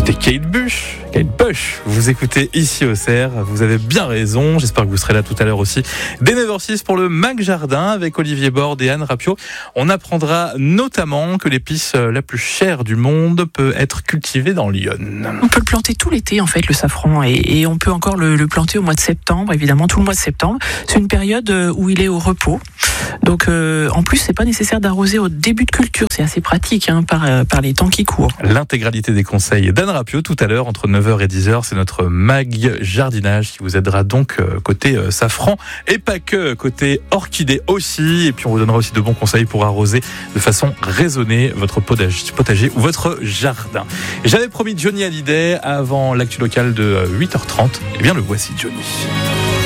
C'était Kate Bush. Vous écoutez ici au CER. Vous avez bien raison. J'espère que vous serez là tout à l'heure aussi. Dès 9h06 pour le Mag Jardin avec Olivier Borde et Anne Rapio. On apprendra notamment que l'épice la plus chère du monde peut être cultivée dans l'Yonne. On peut le planter tout l'été en fait, le safran, et on peut encore le planter au mois de septembre, évidemment tout le mois de septembre. C'est une période où il est au repos. Donc en plus c'est pas nécessaire d'arroser au début de culture, c'est assez pratique par les temps qui courent. L'intégralité des conseils d'Anne Rapio tout à l'heure entre 9h et 10h, c'est notre mag jardinage qui vous aidera donc côté safran et pas que, côté orchidée aussi, et puis on vous donnera aussi de bons conseils pour arroser de façon raisonnée votre potager ou votre jardin. Et j'avais promis Johnny Hallyday avant l'actu locale de 8h30, et bien le voici Johnny.